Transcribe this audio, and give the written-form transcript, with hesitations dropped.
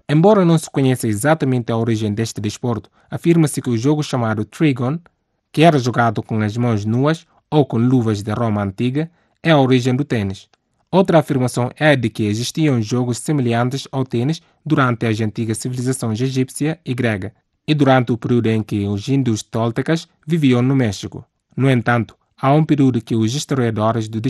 Embora não se conheça exatamente a origem deste desporto, afirma-se que o jogo chamado Trigon, que era jogado com as mãos nuas ou com luvas de Roma antiga, é a origem do tênis. Outra afirmação é a de que existiam jogos semelhantes ao tênis durante as antigas civilizações egípcia e grega, e durante o período em que os hindus tóltecas viviam no México. No entanto, há um período que os historiadores do